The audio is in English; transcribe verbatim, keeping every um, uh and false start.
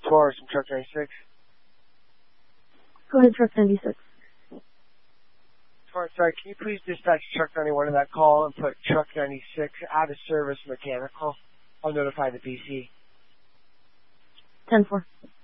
Taurus from Truck ninety-six. Go ahead, Truck ninety-six. Taurus, sorry, can you please dispatch Truck ninety-one in that call and put Truck ninety-six out of service mechanical? I'll notify the B C. ten four.